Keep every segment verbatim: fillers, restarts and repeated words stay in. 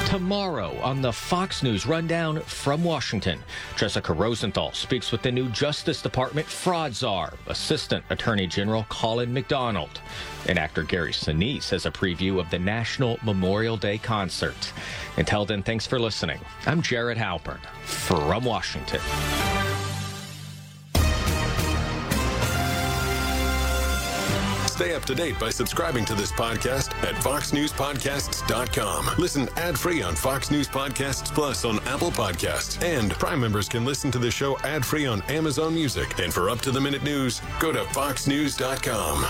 Tomorrow on the Fox News Rundown from Washington, Jessica Rosenthal speaks with the new Justice Department fraud czar, Assistant Attorney General Colin McDonald. And actor Gary Sinise has a preview of the National Memorial Day concert. Until then, thanks for listening. I'm Jared Halpern from Washington. Stay up to date by subscribing to this podcast at fox news podcasts dot com. Listen ad-free on Fox News Podcasts Plus on Apple Podcasts. And Prime members can listen to the show ad-free on Amazon Music. And for up-to-the-minute news, go to fox news dot com.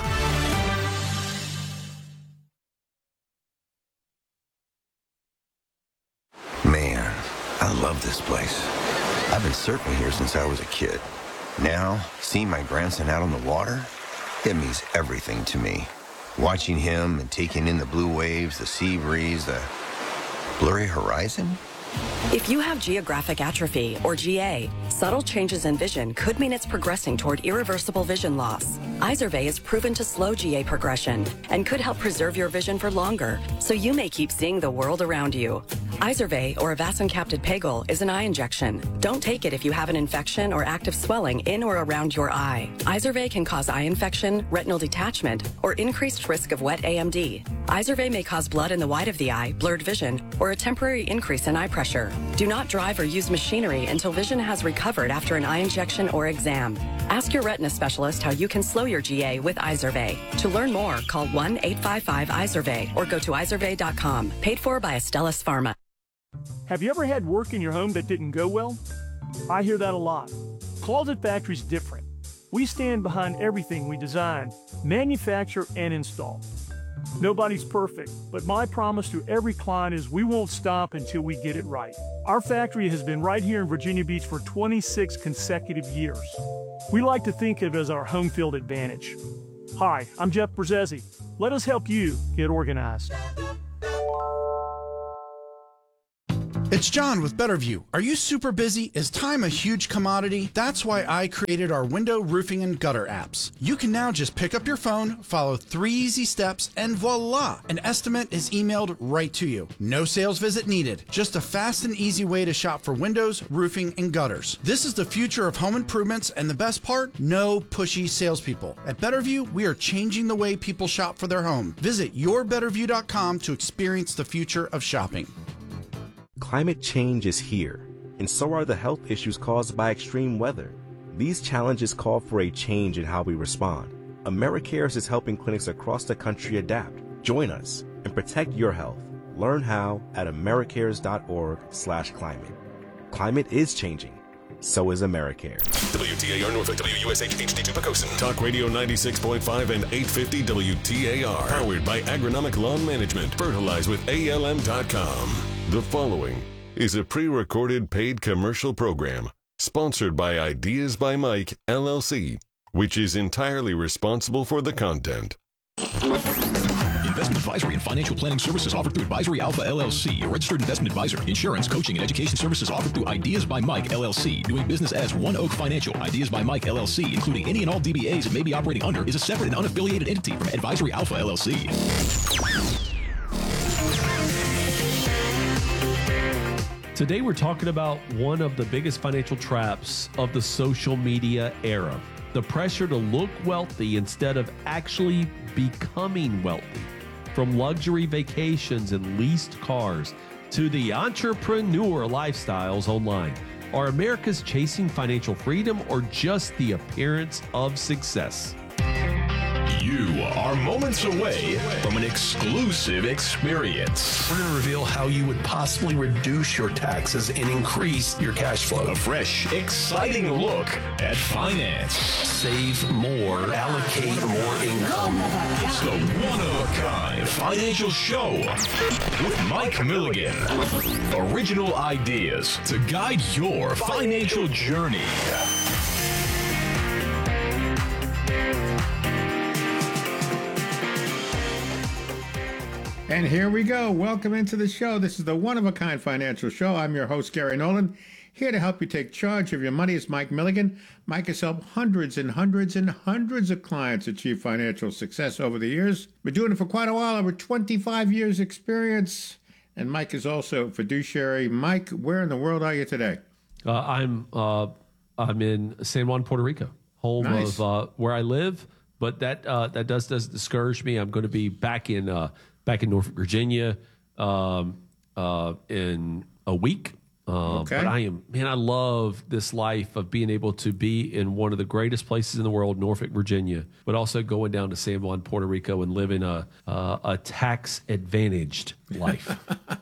Man, I love this place. I've been surfing here since I was a kid. Now, seeing my grandson out on the water, it means everything to me. Watching him and taking in the blue waves, the sea breeze, the blurry horizon. If you have geographic atrophy, or G A, subtle changes in vision could mean it's progressing toward irreversible vision loss. Izervay is proven to slow G A progression and could help preserve your vision for longer, so you may keep seeing the world around you. Izervay, or avacincaptad pegol, is an eye injection. Don't take it if you have an infection or active swelling in or around your eye. Izervay can cause eye infection, retinal detachment, or increased risk of wet A M D. Izervay may cause blood in the white of the eye, blurred vision, or a temporary increase in eye pressure. Do not drive or use machinery until vision has recovered after an eye injection or exam. Ask your retina specialist how you can slow your G A with Izervay. To learn more, call one eight five five Izervay or go to izervay dot com. Paid for by Astellas Pharma. Have you ever had work in your home that didn't go well? I hear that a lot. Closet Factory's different. We stand behind everything we design, manufacture, and install. Nobody's perfect, but my promise to every client is we won't stop until we get it right. Our factory has been right here in Virginia Beach for twenty-six consecutive years. We like to think of it as our home field advantage. Hi, I'm Jeff Brzezzi. Let us help you get organized. It's John with Betterview. Are you super busy? Is time a huge commodity? That's why I created our window, roofing, and gutter apps. You can now just pick up your phone, follow three easy steps, and voila! An estimate is emailed right to you. No sales visit needed. Just a fast and easy way to shop for windows, roofing, and gutters. This is the future of home improvements, and the best part? No pushy salespeople. At Betterview, we are changing the way people shop for their home. Visit your better view dot com to experience the future of shopping. Climate change is here, and so are the health issues caused by extreme weather. These challenges call for a change in how we respond. AmeriCares is helping clinics across the country adapt. Join us and protect your health. Learn how at americares dot org slash climate. Climate is changing. So is AmeriCare. W T A R Norfolk, W U S H, H D two Pocosin. Talk Radio ninety-six point five and eight fifty W T A R. Powered by Agronomic Lawn Management. Fertilize with A L M dot com. The following is a pre-recorded paid commercial program sponsored by Ideas by Mike, L L C, which is entirely responsible for the content. Investment advisory and financial planning services offered through Advisory Alpha L L C, a registered investment advisor. Insurance, coaching, and education services offered through Ideas by Mike L L C. Doing business as One Oak Financial. Ideas by Mike L L C, including any and all D B As it may be operating under, is a separate and unaffiliated entity from Advisory Alpha L L C. Today we're talking about one of the biggest financial traps of the social media era. The pressure to look wealthy instead of actually becoming wealthy. From luxury vacations and leased cars to the entrepreneur lifestyles online. Are Americans chasing financial freedom or just the appearance of success? You are moments away from an exclusive experience. We're going to reveal how you would possibly reduce your taxes and increase your cash flow. A fresh, exciting look at finance. Save more, allocate more income. It's the one-of-a-kind financial show with Mike Milligan. Original ideas to guide your financial journey. And here we go. Welcome into the show. This is the One-of-a-Kind Financial Show. I'm your host, Gary Nolan. Here to help you take charge of your money is Mike Milligan. Mike has helped hundreds and hundreds and hundreds of clients achieve financial success over the years. Been doing it for quite a while, over twenty-five years experience. And Mike is also fiduciary. Mike, where in the world are you today? Uh, I'm uh, I'm in San Juan, Puerto Rico, home Nice. of uh, where I live. But that uh, that does does discourage me. I'm going to be back in uh, back in Norfolk, Virginia, um, uh, in a week. Um, Okay. But I am man, I love this life of being able to be in one of the greatest places in the world, Norfolk, Virginia, but also going down to San Juan, Puerto Rico, and living a uh, a tax advantaged life.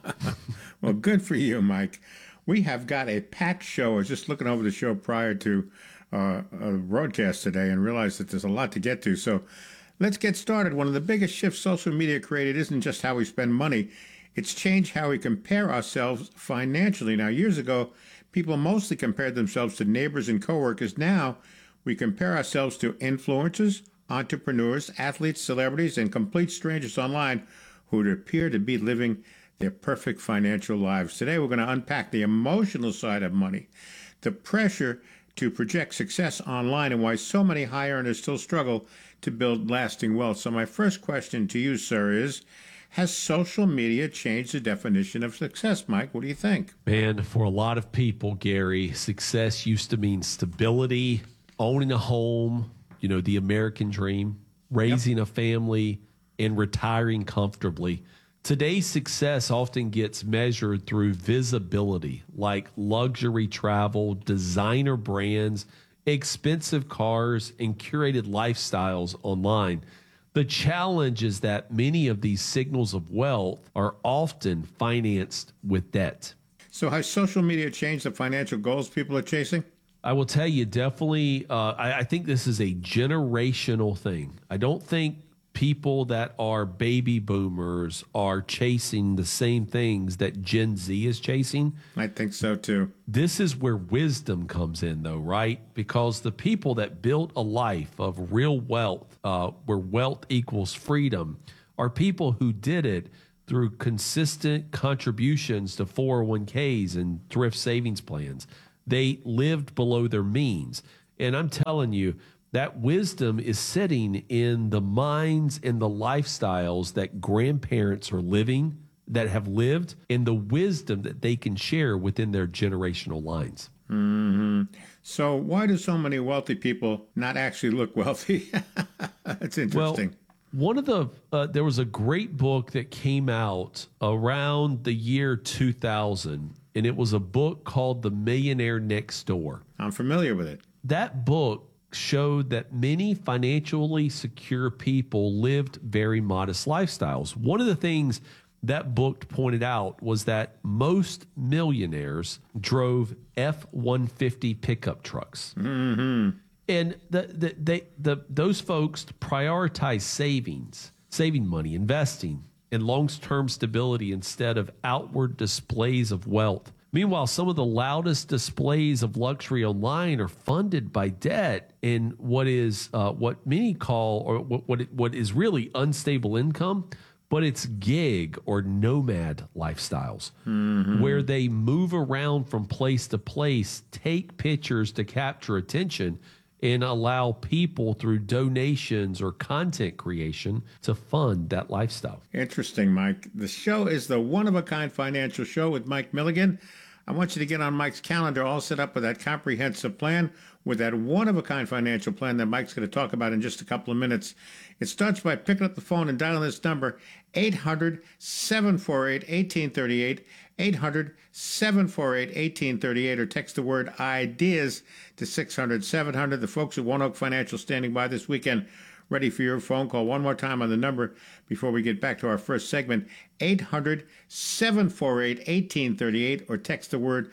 Well, good for you, Mike. We have got a packed show. I was just looking over the show prior to uh, a broadcast today and realized that there's a lot to get to. So let's get started. One of the biggest shifts social media created isn't just how we spend money. It's changed how we compare ourselves financially. Now, years ago, people mostly compared themselves to neighbors and coworkers. Now, we compare ourselves to influencers, entrepreneurs, athletes, celebrities, and complete strangers online who appear to be living their perfect financial lives. Today, we're going to unpack the emotional side of money, the pressure to project success online, and why so many high earners still struggle to build lasting wealth. So my first question to you, sir, is, has social media changed the definition of success? Mike, what do you think? Man, for a lot of people, Gary, success used to mean stability, owning a home, you know, the American dream, raising a family, and retiring comfortably. Today's success often gets measured through visibility, like luxury travel, designer brands, expensive cars, and curated lifestyles online. The challenge is that many of these signals of wealth are often financed with debt. So has social media changed the financial goals people are chasing? I will tell you, definitely, uh, I, I think this is a generational thing. I don't think people that are baby boomers are chasing the same things that Gen Z is chasing. I think so too. This is where wisdom comes in, though, right? Because the people that built a life of real wealth, uh, where wealth equals freedom, are people who did it through consistent contributions to four oh one k's and thrift savings plans. They lived below their means. And I'm telling you, that wisdom is sitting in the minds and the lifestyles that grandparents are living, that have lived, and the wisdom that they can share within their generational lines. Mm-hmm. So why do so many wealthy people not actually look wealthy? That's interesting. Well, one of the, uh, there was a great book that came out around the year two thousand, and it was a book called The Millionaire Next Door. I'm familiar with it. That book showed that many financially secure people lived very modest lifestyles. One of the things that book pointed out was that most millionaires drove F one fifty pickup trucks. Mm-hmm. And the, the, they, the, those folks prioritize savings, saving money, investing, and long-term stability instead of outward displays of wealth. Meanwhile, some of the loudest displays of luxury online are funded by debt and what is uh, what many call, or what what, it, what is really unstable income, but it's gig or nomad lifestyles, mm-hmm. where they move around from place to place, take pictures to capture attention, and allow people through donations or content creation to fund that lifestyle. Interesting, Mike. The show is the one-of-a-kind financial show with Mike Milligan. I want you to get on Mike's calendar all set up with that comprehensive plan, with that one-of-a-kind financial plan that Mike's going to talk about in just a couple of minutes. It starts by picking up the phone and dialing this number, eight hundred, seven four eight, one eight three eight, eight hundred, seven four eight, one eight three eight, or text the word IDEAS to six hundred, seven hundred. The folks at One Oak Financial standing by this weekend, ready for your phone call. One more time on the number before we get back to our first segment, eight hundred, seven four eight, one eight three eight, or text the word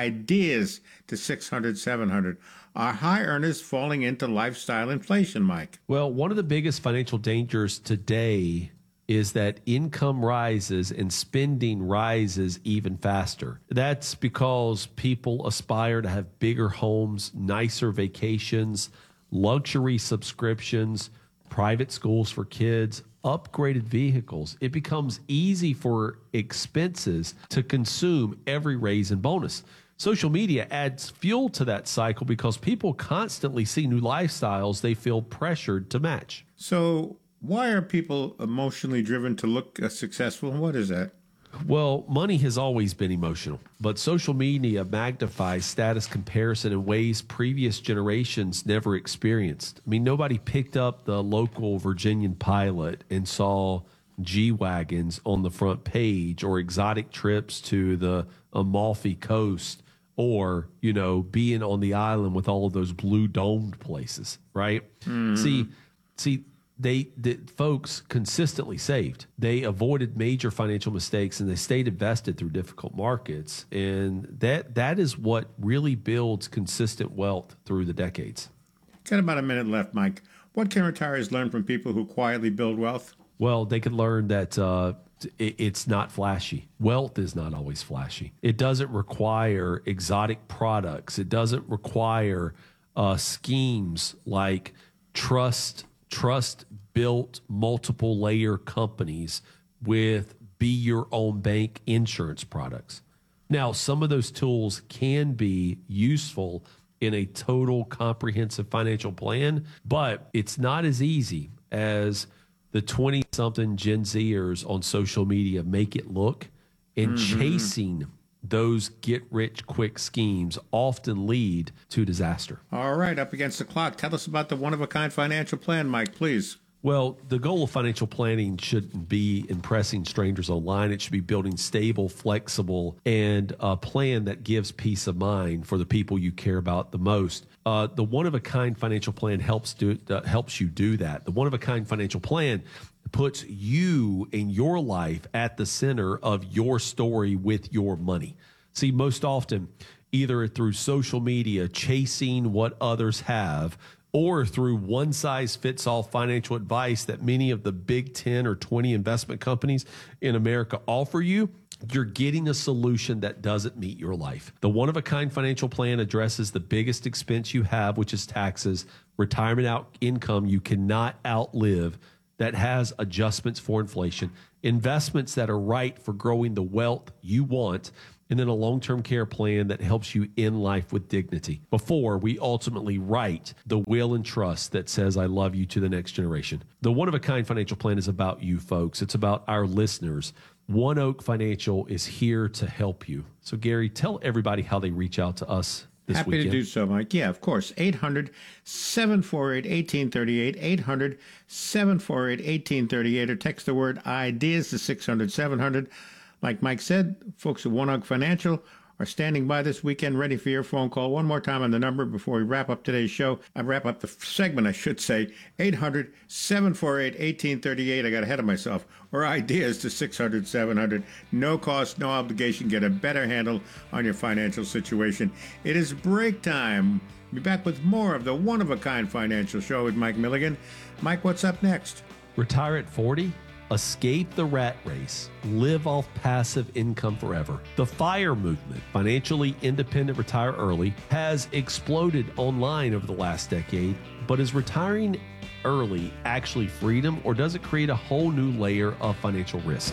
IDEAS to six hundred, seven hundred. Are high earners falling into lifestyle inflation, Mike? Well, one of the biggest financial dangers today is that income rises and spending rises even faster. That's because people aspire to have bigger homes, nicer vacations, luxury subscriptions, private schools for kids, upgraded vehicles. It becomes easy for expenses to consume every raise and bonus. Social media adds fuel to that cycle because people constantly see new lifestyles they feel pressured to match. So why are people emotionally driven to look uh, successful? What is that? Well, money has always been emotional, but social media magnifies status comparison in ways previous generations never experienced. I mean, nobody picked up the local Virginian Pilot and saw G-Wagons on the front page or exotic trips to the Amalfi Coast or, you know, being on the island with all of those blue domed places, right? Mm. See, see, They, the folks consistently saved. They avoided major financial mistakes and they stayed invested through difficult markets. And that that is what really builds consistent wealth through the decades. Got about a minute left, Mike. What can retirees learn from people who quietly build wealth? Well, they can learn that uh, it, it's not flashy. Wealth is not always flashy. It doesn't require exotic products. It doesn't require uh, schemes like trust Trust built multiple layer companies with be your own bank insurance products. Now, some of those tools can be useful in a total comprehensive financial plan, but it's not as easy as the twenty something Gen Zers on social media make it look, and mm-hmm. chasing those get-rich-quick schemes often lead to disaster. All right, up against the clock. Tell us about the one-of-a-kind financial plan, Mike, please. Well, the goal of financial planning shouldn't be impressing strangers online. It should be building stable, flexible, and a plan that gives peace of mind for the people you care about the most. Uh, the one-of-a-kind financial plan helps do uh, helps you do that. The one-of-a-kind financial plan puts you in your life at the center of your story with your money. See, most often, either through social media, chasing what others have, or through one-size-fits-all financial advice that many of the big ten or twenty investment companies in America offer you, you're getting a solution that doesn't meet your life. The one-of-a-kind financial plan addresses the biggest expense you have, which is taxes, retirement out income you cannot outlive, that has adjustments for inflation, investments that are right for growing the wealth you want, and then a long-term care plan that helps you end life with dignity before we ultimately write the will and trust that says, I love you to the next generation. The one-of-a-kind financial plan is about you, folks. It's about our listeners. One Oak Financial is here to help you. So, Gary, tell everybody how they reach out to us this Happy weekend. to do so, Mike. Yeah, of course. eight hundred, seven four eight, one eight three eight, eight hundred, seven four eight, one eight three eight, or text the word IDEAS to six hundred, seven hundred. Like Mike said, folks at One Oak Financial are standing by this weekend ready for your phone call. One more time on the number before we wrap up today's show. I wrap up the segment, I should say. eight hundred, seven four eight, one eight three eight. I got ahead of myself. Or ideas to six hundred, seven hundred. No cost, no obligation. Get a better handle on your financial situation. It is break time. We'll be back with more of the one-of-a-kind financial show with Mike Milligan. Mike, what's up next? Retire at forty? Escape the rat race. Live off passive income forever. The FIRE movement, financially independent retire early, has exploded online over the last decade, but is retiring early actually freedom, or does it create a whole new layer of financial risk?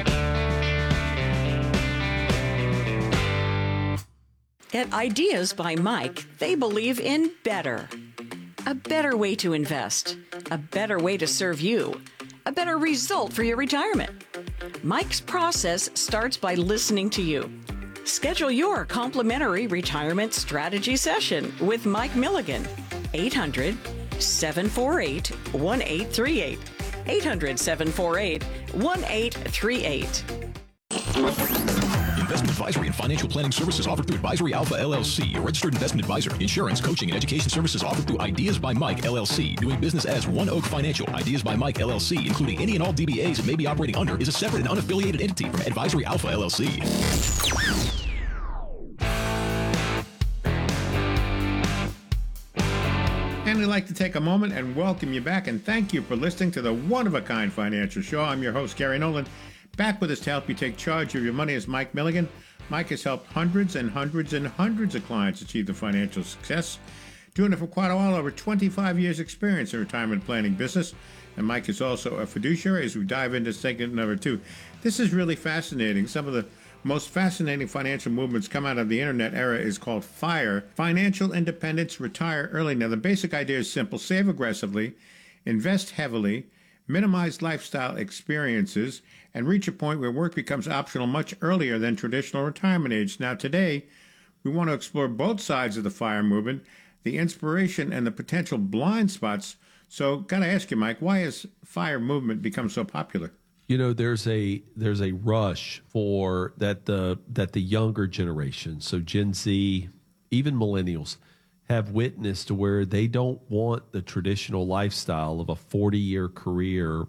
At Ideas by Mike, they believe in better. A better way to invest. A better way to serve you. A better result for your retirement. Mike's process starts by listening to you. Schedule your complimentary retirement strategy session with Mike Milligan. eight hundred, seven four eight, one eight three eight. eight hundred, seven four eight, one eight three eight. Investment advisory and financial planning services offered through Advisory Alpha L L C, a registered investment advisor. Insurance, coaching, and education services offered through Ideas by Mike L L C. Doing business as One Oak Financial. Ideas by Mike L L C, including any and all D B As it may be operating under, is a separate and unaffiliated entity from Advisory Alpha L L C. And we'd like to take a moment and welcome you back and thank you for listening to the one-of-a-kind financial show. I'm your host, Gary Nolan. Back with us to help you take charge of your money is Mike Milligan. Mike has helped hundreds and hundreds and hundreds of clients achieve the financial success, doing it for quite a while, over twenty-five years experience in retirement planning business. And Mike is also a fiduciary as we dive into segment number two. This is really fascinating. Some of the most fascinating financial movements come out of the internet era is called FIRE, Financial Independence, Retire Early. Now, the basic idea is simple. Save aggressively, invest heavily, minimize lifestyle experiences, and reach a point where work becomes optional much earlier than traditional retirement age. Now, today, we want to explore both sides of the FIRE movement, the inspiration and the potential blind spots. So, got to ask you, Mike, why has FIRE movement become so popular? You know, there's a there's a rush for that the that the younger generation, so Gen Z, even millennials, have witnessed to where they don't want the traditional lifestyle of a forty-year career,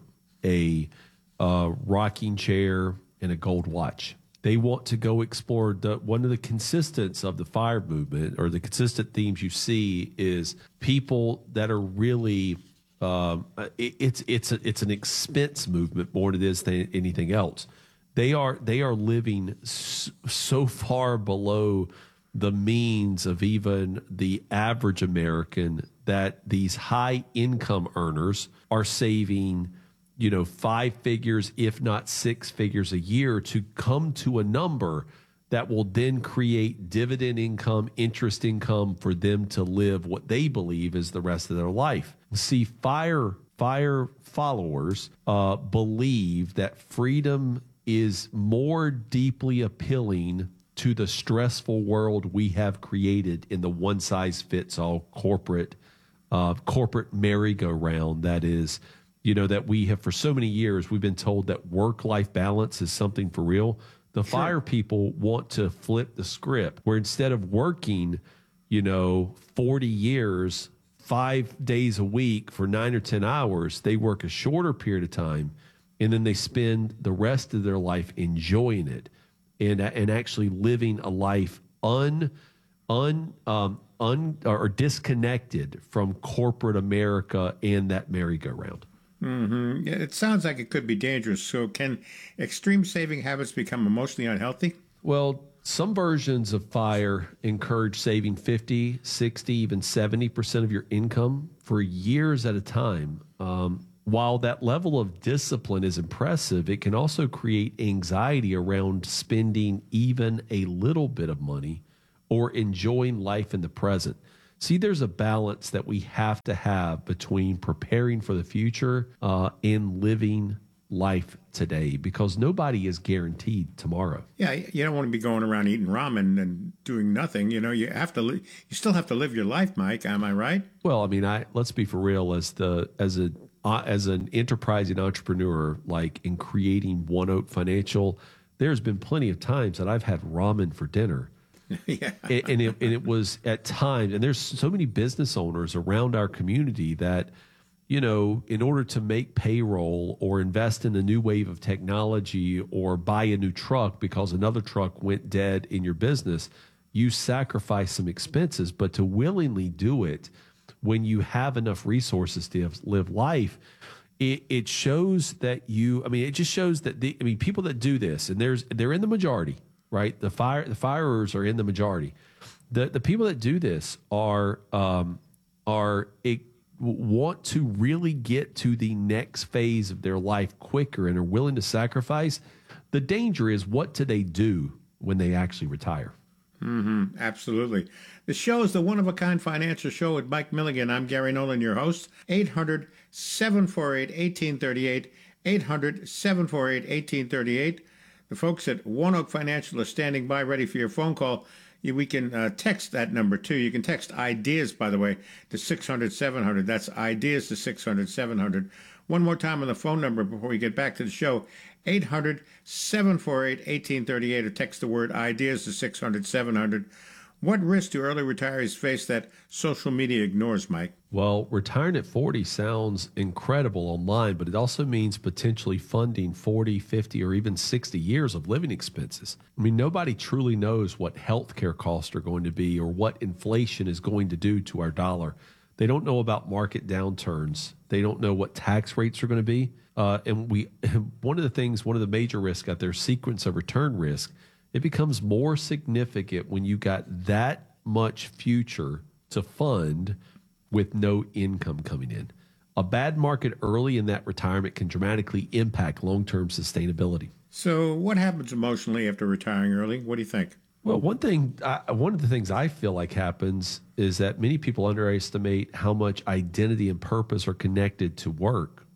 a uh, rocking chair, and a gold watch. They want to go explore. The, one of the consistents of the FIRE movement, or the consistent themes you see, is people that are really um, it, it's it's a, it's an expense movement more than it is than anything else. They are they are living so, so far below the means of even the average American that these high income earners are saving, you know, five figures, if not six figures a year to come to a number that will then create dividend income, interest income for them to live what they believe is the rest of their life. See, FIRE, FIRE followers uh, believe that freedom is more deeply appealing to the stressful world we have created in the one-size-fits-all corporate uh, corporate merry-go-round that is, you know, that we have for so many years, we've been told that work-life balance is something for real. The sure. FIRE people want to flip the script where instead of working, you know, forty years, five days a week for nine or ten hours, they work a shorter period of time, and then they spend the rest of their life enjoying it. And, and actually living a life un, un, um, un or disconnected from corporate America and that merry-go-round. Mm-hmm. It sounds like it could be dangerous. So can extreme saving habits become emotionally unhealthy? Well, some versions of FIRE encourage saving fifty, sixty, even seventy percent of your income for years at a time. Um, While that level of discipline is impressive, it can also create anxiety around spending even a little bit of money or enjoying life in the present. See, there's a balance that we have to have between preparing for the future uh, and living life today, because nobody is guaranteed tomorrow. Yeah, you don't want to be going around eating ramen and doing nothing. You know, you have to. Li- you still have to live your life, Mike. Am I right? Well, I mean, I let's be for real. As the as a Uh, as an enterprising entrepreneur, like in creating One Oak Financial, there's been plenty of times that I've had ramen for dinner. yeah. And, and, it, and it was at times, and there's so many business owners around our community that, you know, in order to make payroll or invest in a new wave of technology or buy a new truck because another truck went dead in your business, you sacrifice some expenses, but to willingly do it when you have enough resources to live life, it, it shows that you, I mean, it just shows that the, I mean, people that do this, and there's, they're in the majority, right? The fire, the firers are in the majority. The, the people that do this are, um, are, it, want to really get to the next phase of their life quicker and are willing to sacrifice. The danger is, what do they do when they actually retire? Mm-hmm. Absolutely. The show is the one-of-a-kind financial show with Mike Milligan. I'm Gary Nolan, your host. eight hundred, seven four eight, one eight three eight. eight hundred, seven four eight, one eight three eight. The folks at One Oak Financial are standing by ready for your phone call. We can uh, text that number, too. You can text IDEAS, by the way, to six hundred, seven hundred. That's IDEAS to six hundred, seven hundred. One more time on the phone number before we get back to the show. eight hundred, seven four eight, one eight three eight, or text the word IDEAS to six hundred, seven hundred. What risks do early retirees face that social media ignores, Mike? Well, retiring at forty sounds incredible online, but it also means potentially funding forty, fifty, or even sixty years of living expenses. I mean, nobody truly knows what healthcare costs are going to be or what inflation is going to do to our dollar. They don't know about market downturns. They don't know what tax rates are going to be. Uh, and we, one of the things, one of the major risks out there, sequence of return risk, it becomes more significant when you got that much future to fund with no income coming in. A bad market early in that retirement can dramatically impact long-term sustainability. So what happens emotionally after retiring early? What do you think? Well, one thing, I, one of the things I feel like happens is that many people underestimate how much identity and purpose are connected to work.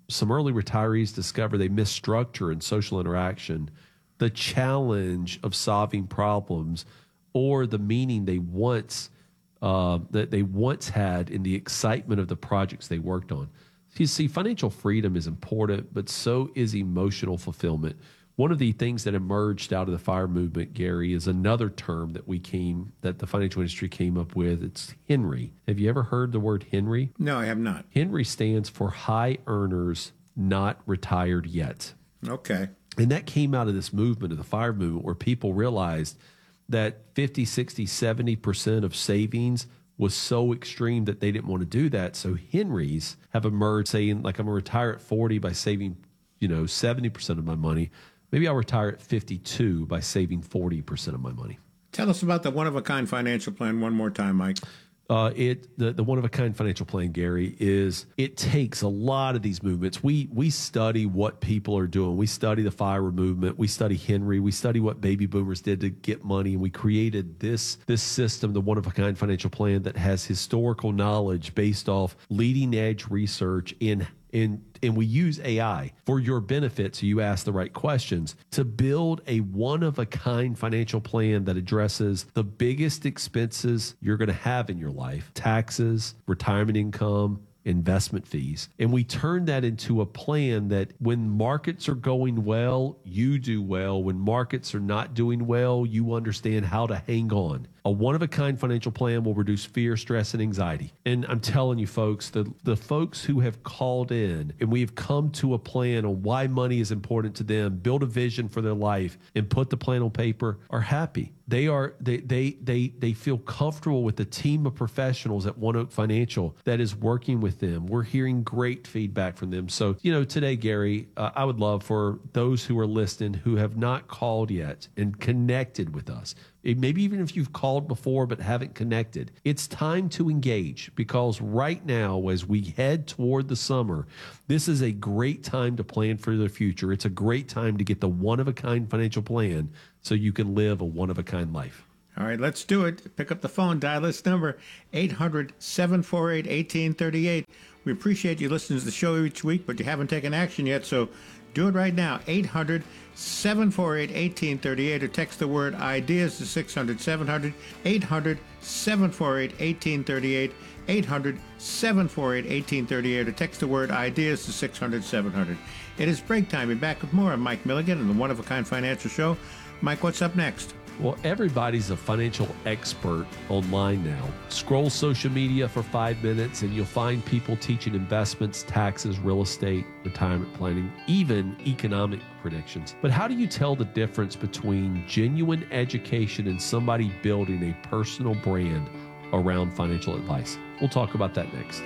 some early retirees discover they miss structure and social interaction, the challenge of solving problems, or the meaning they once uh, that they once had in the excitement of the projects they worked on. You see, financial freedom is important, but so is emotional fulfillment. One of the things that emerged out of the FIRE movement, Gary, is another term that we came, that the financial industry came up with. It's Henry. Have you ever heard the word Henry? No, I have not. Henry stands for high earners not retired yet. Okay. And that came out of this movement, of the FIRE movement, where people realized that fifty, sixty, seventy percent of savings was so extreme that they didn't want to do that. So Henrys have emerged saying, like, I'm going to retire at forty by saving, you know, seventy percent of my money. Maybe I'll retire at fifty-two by saving forty percent of my money. Tell us about the one-of-a-kind financial plan one more time, Mike. Uh, it the, the one-of-a-kind financial plan, Gary, is it takes a lot of these movements. We we study what people are doing. We study the FIRE movement. We study Henry. We study what baby boomers did to get money. And we created this, this system, the one-of-a-kind financial plan, that has historical knowledge based off leading-edge research in And and we use A I for your benefit, so you ask the right questions, to build a one-of-a-kind financial plan that addresses the biggest expenses you're going to have in your life: taxes, retirement income, investment fees. And we turn that into a plan that when markets are going well, you do well. When markets are not doing well, you understand how to hang on. A one-of-a-kind financial plan will reduce fear, stress, and anxiety. And I'm telling you, folks, the, the folks who have called in and we've come to a plan on why money is important to them, build a vision for their life, and put the plan on paper, are happy. They are they they they they feel comfortable with the team of professionals at One Oak Financial that is working with them. We're hearing great feedback from them. So, you know, today, Gary, uh, I would love for those who are listening who have not called yet and connected with us. Maybe even if you've called before but haven't connected, it's time to engage, because right now, as we head toward the summer, this is a great time to plan for the future. It's a great time to get the one-of-a-kind financial plan so you can live a one-of-a-kind life. All right, let's do it. Pick up the phone, dial this number, eight hundred, seven four eight, one eight three eight. We appreciate you listening to the show each week, but you haven't taken action yet, so do it right now, eight hundred, seven four eight, one eight three eight, or text the word IDEAS to six hundred, seven hundred, eight hundred, seven four eight, one eight three eight, eight hundred, seven four eight, one eight three eight, or text the word IDEAS to six hundred, seven hundred. It is break time. We're back with more of Mike Milligan and the One of a Kind Financial Show. Mike, what's up next? Well, everybody's a financial expert online now. Scroll social media for five minutes and you'll find people teaching investments, taxes, real estate, retirement planning, even economic predictions. But how do you tell the difference between genuine education and somebody building a personal brand around financial advice? We'll talk about that next.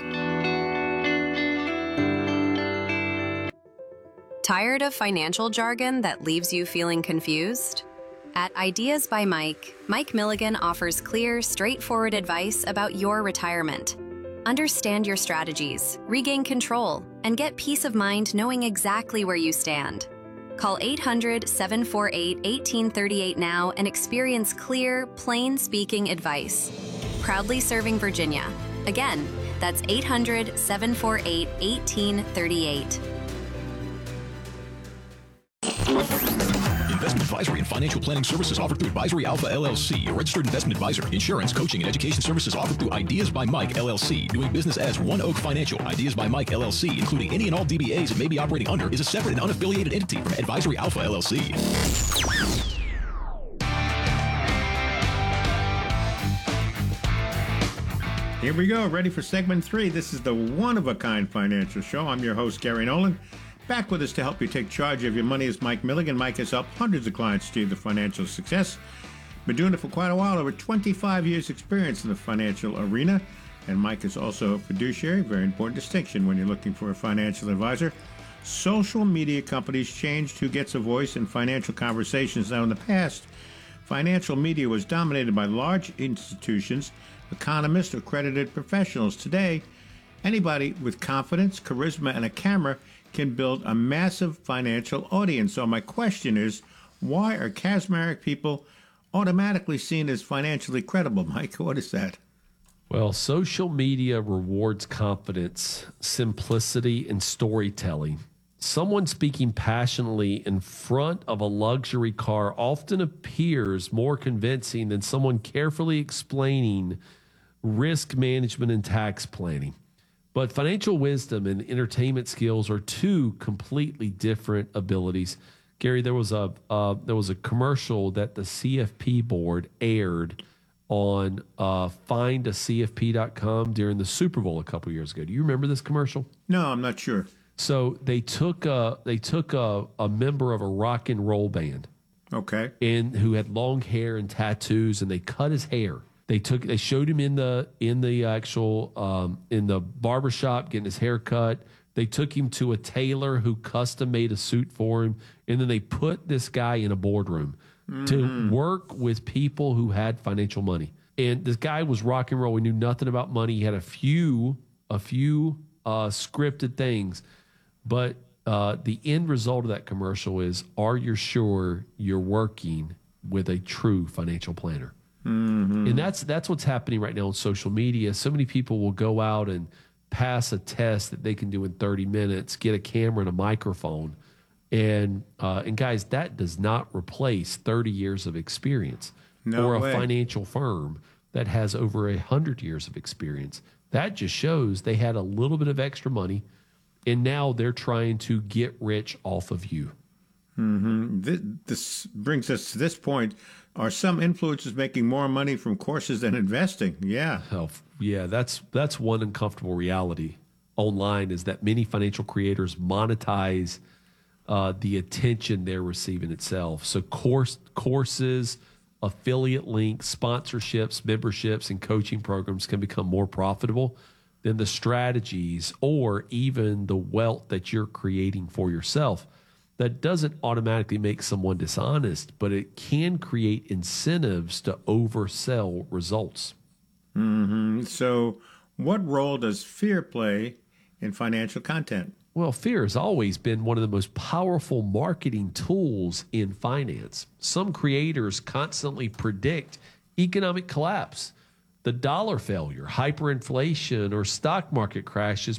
Tired of financial jargon that leaves you feeling confused? At Ideas by Mike, Mike Milligan offers clear, straightforward advice about your retirement. Understand your strategies, regain control, and get peace of mind knowing exactly where you stand. Call eight hundred, seven four eight, one eight three eight now and experience clear, plain-speaking advice. Proudly serving Virginia. Again, that's eight hundred, seven four eight, one eight three eight. Investment advisory and financial planning services offered through Advisory Alpha L L C, a registered investment advisor. Insurance, coaching, and education services offered through Ideas by Mike L L C. Doing business as One Oak Financial. Ideas by Mike L L C, including any and all D B As it may be operating under, is a separate and unaffiliated entity from Advisory Alpha L L C. Here we go, ready for segment three. This is the One-of-a-Kind Financial Show. I'm your host, Gary Nolan. Back with us to help you take charge of your money is Mike Milligan. Mike has helped hundreds of clients achieve their financial success. Been doing it for quite a while, over twenty-five years experience in the financial arena. And Mike is also a fiduciary, very important distinction when you're looking for a financial advisor. Social media companies changed who gets a voice in financial conversations. Now, in the past, financial media was dominated by large institutions, economists, or accredited professionals. Today, anybody with confidence, charisma, and a camera can build a massive financial audience. So my question is, why are charismatic people automatically seen as financially credible? Mike, what is that? Well, social media rewards confidence, simplicity, and storytelling. Someone speaking passionately in front of a luxury car often appears more convincing than someone carefully explaining risk management and tax planning. But financial wisdom and entertainment skills are two completely different abilities. Gary, there was a uh, there was a commercial that the C F P board aired on uh, find a C F P dot com during the Super Bowl a couple years ago. Do you remember this commercial? No, I'm not sure. So they took a they took a, a member of a rock and roll band, okay, and who had long hair and tattoos, and they cut his hair. They took they showed him in the in the actual um, in the barbershop getting his hair cut. They took him to a tailor who custom made a suit for him, and then they put this guy in a boardroom mm-hmm. to work with people who had financial money. And this guy was rock and roll. He knew nothing about money. He had a few a few uh, scripted things, but uh, the end result of that commercial is: are you sure you're working with a true financial planner? Mm-hmm. And that's that's what's happening right now on social media. So many people will go out and pass a test that they can do in thirty minutes, get a camera and a microphone. And uh, and guys, that does not replace thirty years of experience no or a way. financial firm that has over one hundred years of experience. That just shows they had a little bit of extra money, and now they're trying to get rich off of you. Mm-hmm. This, this brings us to this point. Are some influencers making more money from courses than investing? Yeah. Oh, yeah, that's that's one uncomfortable reality online, is that many financial creators monetize uh, the attention they're receiving itself. So course courses, affiliate links, sponsorships, memberships, and coaching programs can become more profitable than the strategies or even the wealth that you're creating for yourself. That doesn't automatically make someone dishonest, but it can create incentives to oversell results. Mm-hmm. So what role does fear play in financial content? Well, fear has always been one of the most powerful marketing tools in finance. Some creators constantly predict economic collapse, the dollar failure, hyperinflation, or stock market crashes